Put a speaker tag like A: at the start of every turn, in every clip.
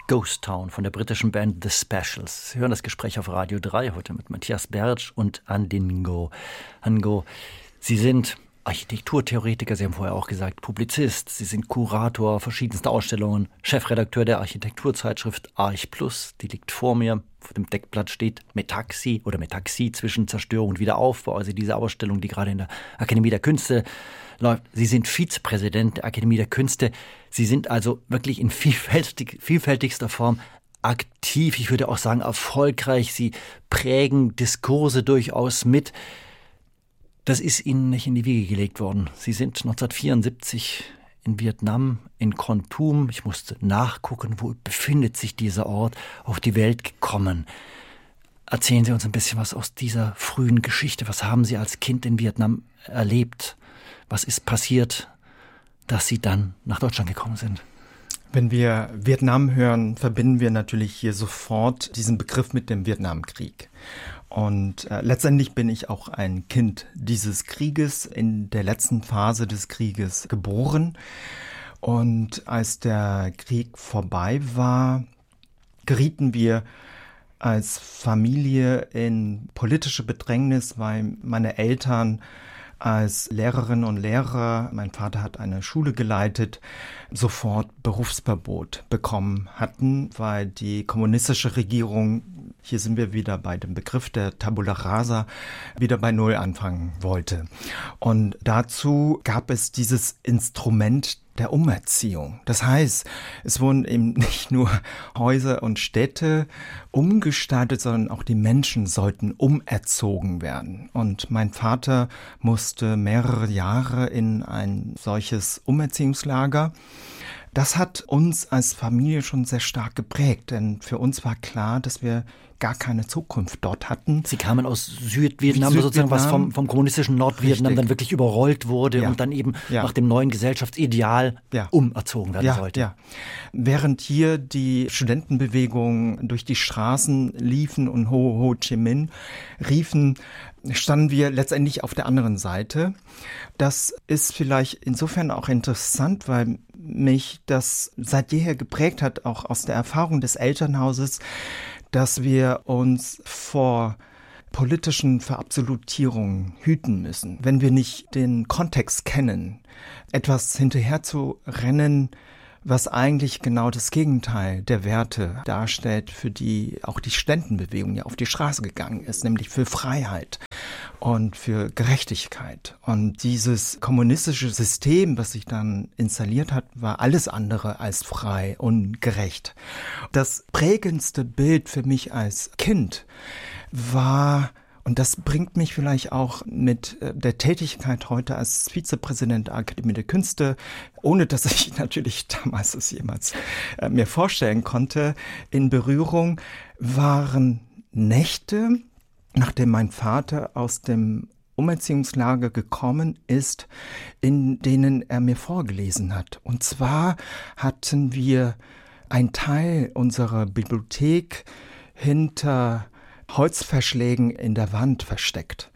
A: Ghost Town von der britischen Band The Specials. Sie hören das Gespräch auf Radio 3 heute mit Matthias Bertsch und Andingo. Ango, Sie sind Architekturtheoretiker, Sie haben vorher auch gesagt, Publizist, Sie sind Kurator verschiedenster Ausstellungen, Chefredakteur der Architekturzeitschrift Arch Plus, die liegt vor mir. Auf dem Deckblatt steht Metaxi zwischen Zerstörung und Wiederaufbau, also diese Ausstellung, die gerade in der Akademie der Künste läuft. Sie sind Vizepräsident der Akademie der Künste. Sie sind also wirklich in vielfältigster Form aktiv, ich würde auch sagen erfolgreich. Sie prägen Diskurse durchaus mit. Das ist Ihnen nicht in die Wiege gelegt worden. Sie sind 1974 in Vietnam, in Kon Tum, ich musste nachgucken, wo befindet sich dieser Ort, auf die Welt gekommen. Erzählen Sie uns ein bisschen was aus dieser frühen Geschichte. Was haben Sie als Kind in Vietnam erlebt? Was ist passiert, dass Sie dann nach Deutschland gekommen sind?
B: Wenn wir Vietnam hören, verbinden wir natürlich hier sofort diesen Begriff mit dem Vietnamkrieg. Und letztendlich bin ich auch ein Kind dieses Krieges, in der letzten Phase des Krieges geboren. Und als der Krieg vorbei war, gerieten wir als Familie in politische Bedrängnis, weil meine Eltern als Lehrerinnen und Lehrer, mein Vater hat eine Schule geleitet, sofort Berufsverbot bekommen hatten, weil die kommunistische Regierung, hier sind wir wieder bei dem Begriff der Tabula Rasa, wieder bei Null anfangen wollte. Und dazu gab es dieses Instrument der Umerziehung. Das heißt, es wurden eben nicht nur Häuser und Städte umgestaltet, sondern auch die Menschen sollten umerzogen werden. Und mein Vater musste mehrere Jahre in ein solches Umerziehungslager. Das hat uns als Familie schon sehr stark geprägt, denn für uns war klar, dass wir gar keine Zukunft dort hatten.
A: Sie kamen aus Südvietnam, sozusagen, was vom kommunistischen Nordvietnam dann wirklich überrollt wurde und dann eben nach dem neuen Gesellschaftsideal umerzogen werden sollte. Ja.
B: Während hier die Studentenbewegung durch die Straßen liefen und Ho Chi Minh riefen, standen wir letztendlich auf der anderen Seite. Das ist vielleicht insofern auch interessant, weil mich das seit jeher geprägt hat, auch aus der Erfahrung des Elternhauses, dass wir uns vor politischen Verabsolutierungen hüten müssen. Wenn wir nicht den Kontext kennen, etwas hinterher zu rennen, was eigentlich genau das Gegenteil der Werte darstellt, für die auch die Studentenbewegung ja auf die Straße gegangen ist, nämlich für Freiheit und für Gerechtigkeit. Und dieses kommunistische System, was sich dann installiert hat, war alles andere als frei und gerecht. Das prägendste Bild für mich als Kind war, und das bringt mich vielleicht auch mit der Tätigkeit heute als Vizepräsident der Akademie der Künste, ohne dass ich natürlich damals das jemals mir vorstellen konnte, in Berührung, waren Nächte, nachdem mein Vater aus dem Umerziehungslager gekommen ist, in denen er mir vorgelesen hat. Und zwar hatten wir einen Teil unserer Bibliothek hinter Holzverschlägen in der Wand versteckt.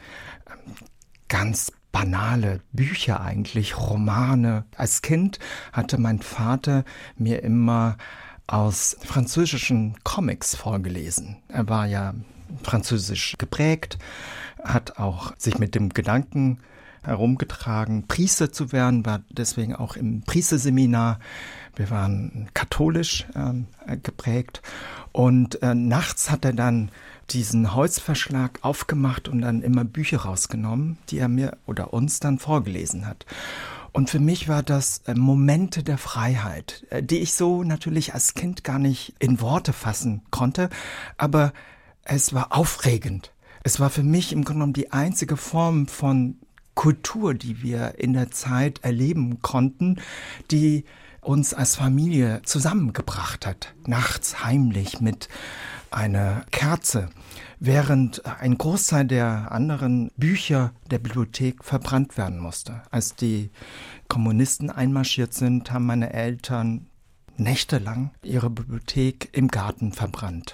B: Ganz banale Bücher eigentlich, Romane. Als Kind hatte mein Vater mir immer aus französischen Comics vorgelesen. Er war ja französisch geprägt, hat auch sich mit dem Gedanken herumgetragen, Priester zu werden, war deswegen auch im Priesterseminar. Wir waren katholisch geprägt und nachts hat er dann diesen Holzverschlag aufgemacht und dann immer Bücher rausgenommen, die er mir oder uns dann vorgelesen hat. Und für mich war das Momente der Freiheit, die ich so natürlich als Kind gar nicht in Worte fassen konnte, aber es war aufregend. Es war für mich im Grunde genommen die einzige Form von Kultur, die wir in der Zeit erleben konnten, die uns als Familie zusammengebracht hat. Nachts heimlich mit einer Kerze, während ein Großteil der anderen Bücher der Bibliothek verbrannt werden musste. Als die Kommunisten einmarschiert sind, haben meine Eltern nächtelang ihre Bibliothek im Garten verbrannt.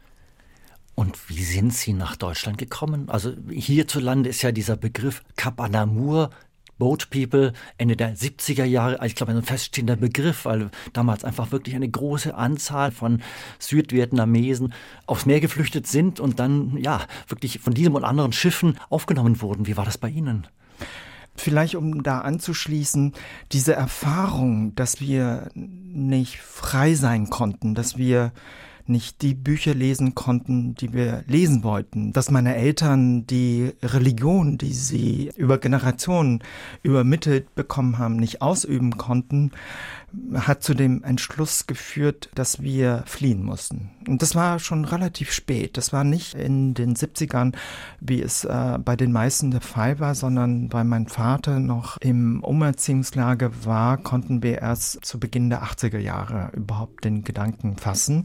A: Und wie sind Sie nach Deutschland gekommen? Also hierzulande ist ja dieser Begriff Cap à l'Amour Boat People, Ende der 70er Jahre, ich glaube, ein feststehender Begriff, weil damals einfach wirklich eine große Anzahl von Südvietnamesen aufs Meer geflüchtet sind und dann ja wirklich von diesem und anderen Schiffen aufgenommen wurden. Wie war das bei Ihnen?
B: Vielleicht, um da anzuschließen, diese Erfahrung, dass wir nicht frei sein konnten, dass wir nicht die Bücher lesen konnten, die wir lesen wollten, dass meine Eltern die Religion, die sie über Generationen übermittelt bekommen haben, nicht ausüben konnten, hat zu dem Entschluss geführt, dass wir fliehen mussten. Und das war schon relativ spät. Das war nicht in den 70ern, wie es bei den meisten der Fall war, sondern weil mein Vater noch im Umerziehungslager war, konnten wir erst zu Beginn der 80er Jahre überhaupt den Gedanken fassen.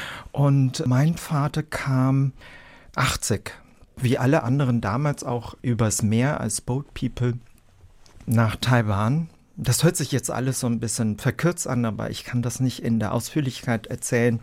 B: Und mein Vater kam 80, wie alle anderen damals auch übers Meer als Boat People nach Taiwan. Das hört sich jetzt alles so ein bisschen verkürzt an, aber ich kann das nicht in der Ausführlichkeit erzählen,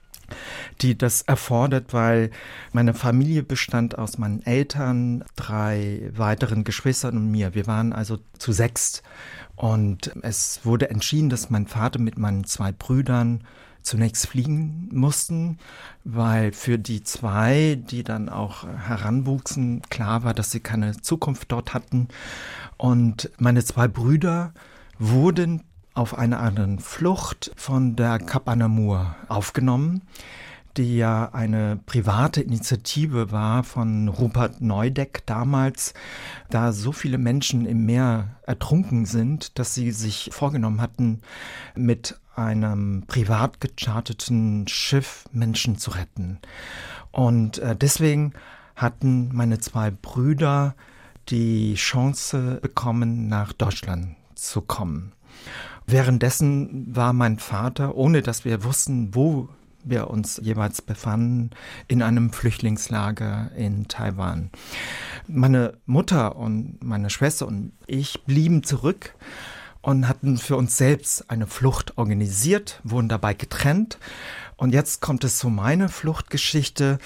B: die das erfordert, weil meine Familie bestand aus meinen Eltern, 3 weiteren Geschwistern und mir. Wir waren also zu 6 und es wurde entschieden, dass mein Vater mit meinen 2 Brüdern zunächst fliegen mussten, weil für die 2, die dann auch heranwuchsen, klar war, dass sie keine Zukunft dort hatten. Und meine 2 Brüder wurden auf einer anderen Flucht von der Cap Anamur aufgenommen, die ja eine private Initiative war von Rupert Neudeck damals, da so viele Menschen im Meer ertrunken sind, dass sie sich vorgenommen hatten, mit einem privat gecharterten Schiff Menschen zu retten. Und deswegen hatten meine 2 Brüder die Chance bekommen, nach Deutschland zu kommen. Währenddessen war mein Vater, ohne dass wir wussten, wo wir uns jeweils befanden, in einem Flüchtlingslager in Taiwan. Meine Mutter und meine Schwester und ich blieben zurück und hatten für uns selbst eine Flucht organisiert, wurden dabei getrennt. Und jetzt kommt es zu meiner Fluchtgeschichte.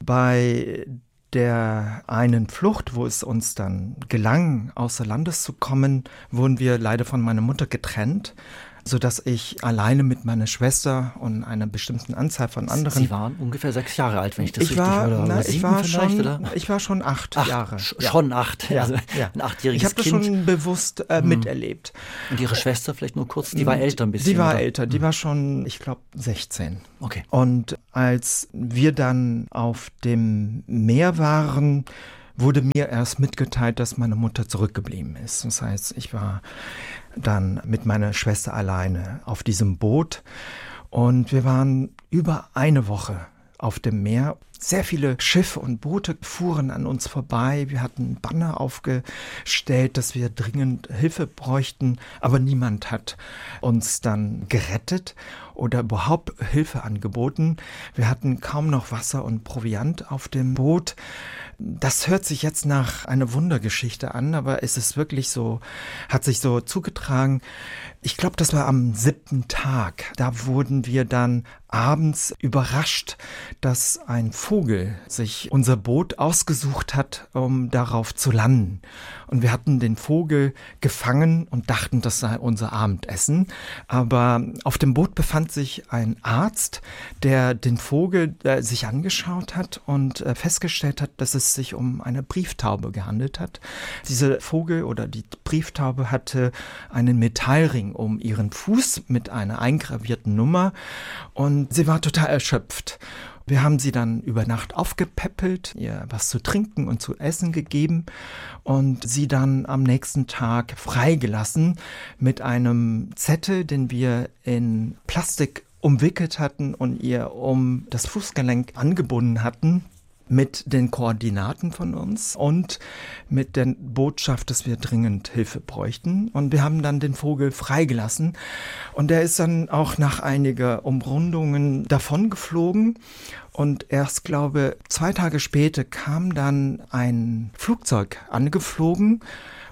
B: Bei der einen Flucht, wo es uns dann gelang, außer Landes zu kommen, wurden wir leider von meiner Mutter getrennt, sodass ich alleine mit meiner Schwester und einer bestimmten Anzahl von anderen...
A: Sie waren ungefähr 6 Jahre alt, wenn ich das richtig höre. Oder 7 vielleicht, oder?
B: Ich war schon 8 Jahre.
A: Schon 8,
B: ja.
A: Also
B: ja.
A: Ein 8-jähriges Kind.
B: Ich habe das schon bewusst miterlebt.
A: Und Ihre Schwester vielleicht nur kurz, die war älter ein bisschen?
B: Die war älter, die war schon, ich glaube, 16.
A: Okay.
B: Und als wir dann auf dem Meer waren, wurde mir erst mitgeteilt, dass meine Mutter zurückgeblieben ist. Das heißt, ich war dann mit meiner Schwester alleine auf diesem Boot und wir waren über eine Woche auf dem Meer. Sehr viele Schiffe und Boote fuhren an uns vorbei. Wir hatten Banner aufgestellt, dass wir dringend Hilfe bräuchten, aber niemand hat uns dann gerettet oder überhaupt Hilfe angeboten. Wir hatten kaum noch Wasser und Proviant auf dem Boot. Das hört sich jetzt nach einer Wundergeschichte an, aber es ist wirklich so, hat sich so zugetragen. Ich glaube, das war am 7. Tag. Da wurden wir dann abends überrascht, dass ein Vogel sich unser Boot ausgesucht hat, um darauf zu landen. Und wir hatten den Vogel gefangen und dachten, das sei unser Abendessen. Aber auf dem Boot befand sich ein Arzt, der den Vogel sich angeschaut hat und festgestellt hat, dass es sich um eine Brieftaube gehandelt hat. Dieser Vogel oder die Brieftaube hatte einen Metallring um ihren Fuß mit einer eingravierten Nummer und sie war total erschöpft. Wir haben sie dann über Nacht aufgepäppelt, ihr was zu trinken und zu essen gegeben und sie dann am nächsten Tag freigelassen mit einem Zettel, den wir in Plastik umwickelt hatten und ihr um das Fußgelenk angebunden hatten, mit den Koordinaten von uns und mit der Botschaft, dass wir dringend Hilfe bräuchten. Und wir haben dann den Vogel freigelassen und der ist dann auch nach einiger Umrundungen davon geflogen. Und erst, glaube 2 Tage später kam dann ein Flugzeug angeflogen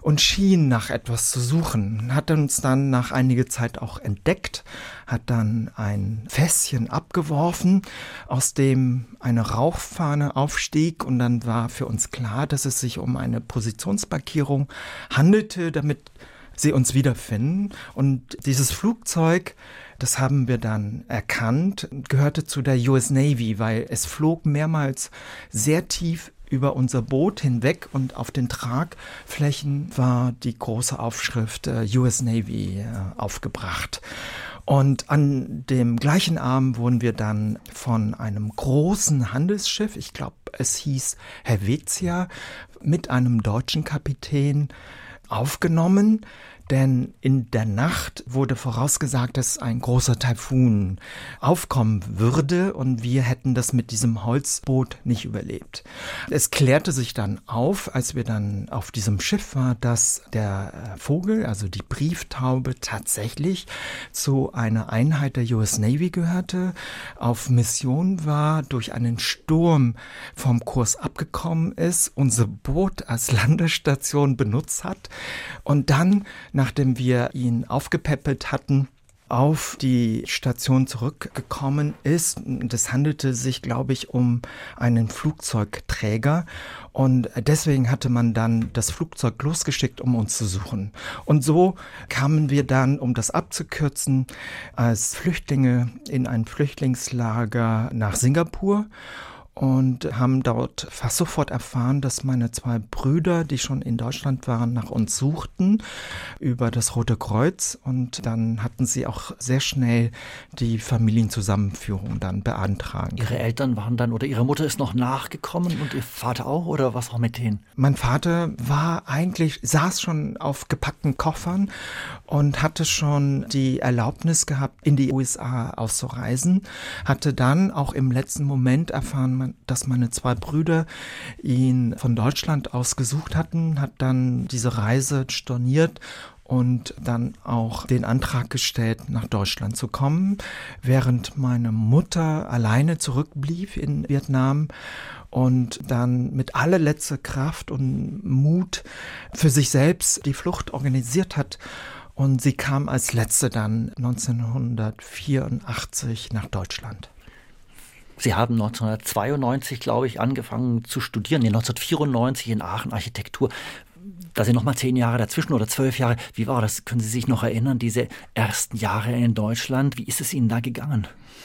B: und schien nach etwas zu suchen. Hat uns dann nach einiger Zeit auch entdeckt, hat dann ein Fässchen abgeworfen, aus dem eine Rauchfahne aufstieg, und dann war für uns klar, dass es sich um eine Positionsmarkierung handelte, damit sie uns wiederfinden. Und dieses Flugzeug, das haben wir dann erkannt, gehörte zu der US Navy, weil es flog mehrmals sehr tief über unser Boot hinweg, und auf den Tragflächen war die große Aufschrift US Navy aufgebracht. Und an dem gleichen Abend wurden wir dann von einem großen Handelsschiff, ich glaube, es hieß Helvetia, mit einem deutschen Kapitän aufgenommen. Denn in der Nacht wurde vorausgesagt, dass ein großer Taifun aufkommen würde, und wir hätten das mit diesem Holzboot nicht überlebt. Es klärte sich dann auf, als wir dann auf diesem Schiff waren, dass der Vogel, also die Brieftaube, tatsächlich zu einer Einheit der US Navy gehörte, auf Mission war, durch einen Sturm vom Kurs abgekommen ist, unser Boot als Landestation benutzt hat und dann, nachdem wir ihn aufgepäppelt hatten, auf die Station zurückgekommen ist. Es handelte sich, glaube ich, um einen Flugzeugträger, und deswegen hatte man dann das Flugzeug losgeschickt, um uns zu suchen. Und so kamen wir dann, um das abzukürzen, als Flüchtlinge in ein Flüchtlingslager nach Singapur und haben dort fast sofort erfahren, dass meine 2 Brüder, die schon in Deutschland waren, nach uns suchten über das Rote Kreuz, und dann hatten sie auch sehr schnell die Familienzusammenführung dann beantragen.
A: Ihre Eltern waren dann, oder Ihre Mutter ist noch nachgekommen und Ihr Vater auch, oder was auch mit denen?
B: Mein Vater saß schon auf gepackten Koffern und hatte schon die Erlaubnis gehabt, in die USA auszureisen, hatte dann auch im letzten Moment erfahren, dass meine 2 Brüder ihn von Deutschland aus gesucht hatten, hat dann diese Reise storniert und dann auch den Antrag gestellt, nach Deutschland zu kommen, während meine Mutter alleine zurückblieb in Vietnam und dann mit allerletzter Kraft und Mut für sich selbst die Flucht organisiert hat. Und sie kam als Letzte dann 1984 nach Deutschland.
A: Sie haben 1992, glaube ich, angefangen zu studieren, 1994 in Aachen Architektur. Da sind noch mal 10 Jahre dazwischen oder 12 Jahre. Wie war das? Können Sie sich noch erinnern, diese ersten Jahre in Deutschland? Wie ist es Ihnen da gegangen?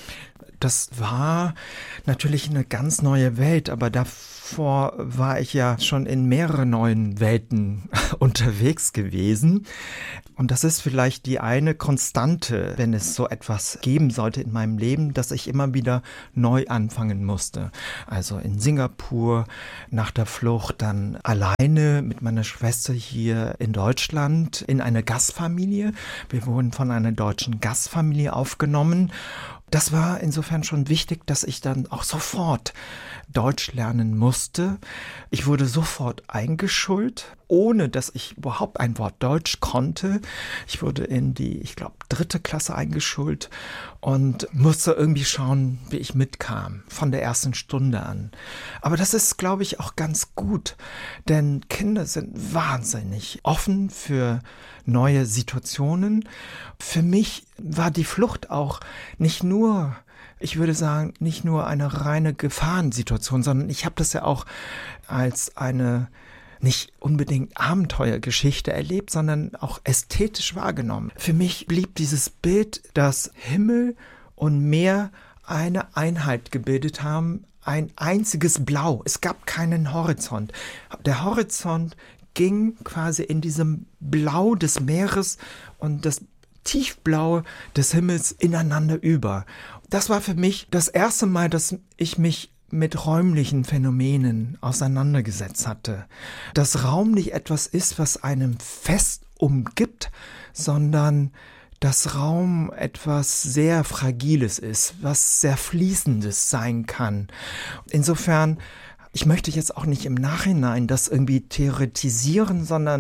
B: Das war natürlich eine ganz neue Welt, aber davor war ich ja schon in mehreren neuen Welten unterwegs gewesen. Und das ist vielleicht die eine Konstante, wenn es so etwas geben sollte in meinem Leben, dass ich immer wieder neu anfangen musste. Also in Singapur, nach der Flucht, dann alleine mit meiner Schwester hier in Deutschland in eine Gastfamilie. Wir wurden von einer deutschen Gastfamilie aufgenommen. Das war insofern schon wichtig, dass ich dann auch sofort Deutsch lernen musste. Ich wurde sofort eingeschult, ohne dass ich überhaupt ein Wort Deutsch konnte. Ich wurde in die, ich glaube, 3. Klasse eingeschult und musste irgendwie schauen, wie ich mitkam, von der ersten Stunde an. Aber das ist, glaube ich, auch ganz gut, denn Kinder sind wahnsinnig offen für neue Situationen. Für mich war die Flucht auch nicht nur, ich würde sagen, nicht nur eine reine Gefahrensituation, sondern ich habe das ja auch als eine nicht unbedingt Abenteuergeschichte erlebt, sondern auch ästhetisch wahrgenommen. Für mich blieb dieses Bild, dass Himmel und Meer eine Einheit gebildet haben, ein einziges Blau. Es gab keinen Horizont. Der Horizont ging quasi in diesem Blau des Meeres und das Tiefblaue des Himmels ineinander über. Das war für mich das erste Mal, dass ich mich mit räumlichen Phänomenen auseinandergesetzt hatte. Dass Raum nicht etwas ist, was einem fest umgibt, sondern dass Raum etwas sehr Fragiles ist, was sehr Fließendes sein kann. Insofern, ich möchte jetzt auch nicht im Nachhinein das irgendwie theoretisieren, sondern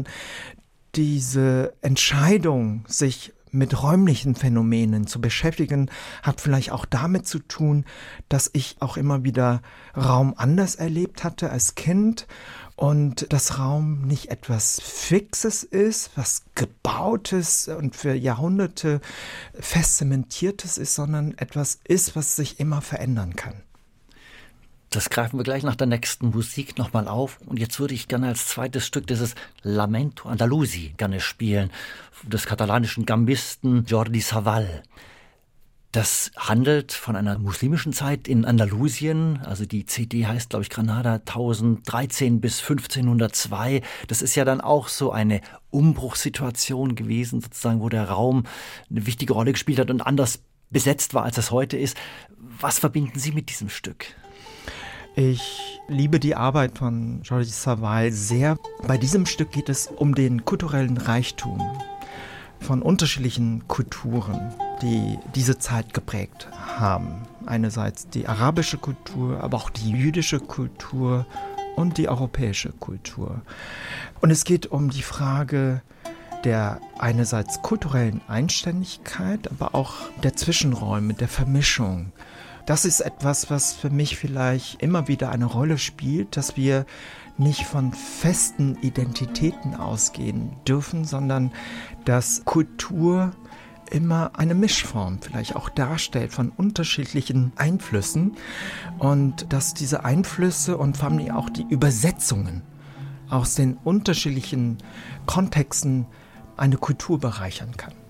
B: diese Entscheidung, sich mit räumlichen Phänomenen zu beschäftigen, hat vielleicht auch damit zu tun, dass ich auch immer wieder Raum anders erlebt hatte als Kind und dass Raum nicht etwas Fixes ist, was Gebautes und für Jahrhunderte fest zementiertes ist, sondern etwas ist, was sich immer verändern kann.
A: Das greifen wir gleich nach der nächsten Musik nochmal auf. Und jetzt würde ich gerne als zweites Stück dieses Lamento Andalusi gerne spielen, des katalanischen Gambisten Jordi Savall. Das handelt von einer muslimischen Zeit in Andalusien. Also die CD heißt, glaube ich, Granada 1013 bis 1502. Das ist ja dann auch so eine Umbruchssituation gewesen, sozusagen, wo der Raum eine wichtige Rolle gespielt hat und anders besetzt war, als es heute ist. Was verbinden Sie mit diesem Stück?
B: Ich liebe die Arbeit von Jordi Savall sehr. Bei diesem Stück geht es um den kulturellen Reichtum von unterschiedlichen Kulturen, die diese Zeit geprägt haben. Einerseits die arabische Kultur, aber auch die jüdische Kultur und die europäische Kultur. Und es geht um die Frage der einerseits kulturellen Einständigkeit, aber auch der Zwischenräume, der Vermischung. Das ist etwas, was für mich vielleicht immer wieder eine Rolle spielt, dass wir nicht von festen Identitäten ausgehen dürfen, sondern dass Kultur immer eine Mischform vielleicht auch darstellt von unterschiedlichen Einflüssen und dass diese Einflüsse und vor allem auch die Übersetzungen aus den unterschiedlichen Kontexten eine Kultur bereichern kann.